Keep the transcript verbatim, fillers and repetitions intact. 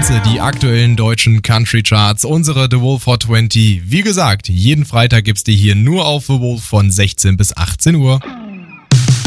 Hits, die aktuellen deutschen Country Charts, unsere The Wolf Hot zwanzig. Wie gesagt, jeden Freitag gibt's die hier nur auf The Wolf von sechzehn bis achtzehn Uhr.